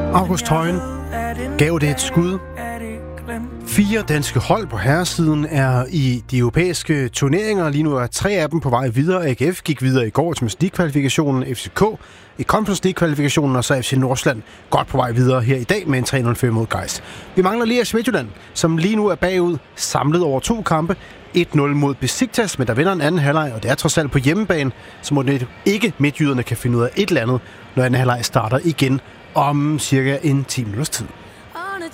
August Højen gav det et skud. 4 danske hold på herresiden er i de europæiske turneringer. Lige nu er 3 af dem på vej videre. AGF gik videre i går til Champions League-kvalifikationen, FCK i Conference League-kvalifikationen, og så FC Nordsjælland godt på vej videre her i dag med en 3-0 mod Gais. Vi mangler lige Midtjylland, som lige nu er bagud, samlet over 2 kampe. 1-0 mod Besiktas, men der vinder en anden halvleg, og det er trods alt på hjemmebane, så må det ikke midtjyderne kan finde ud af et eller andet, når anden halvleg starter igen om cirka en 10 minutters tid.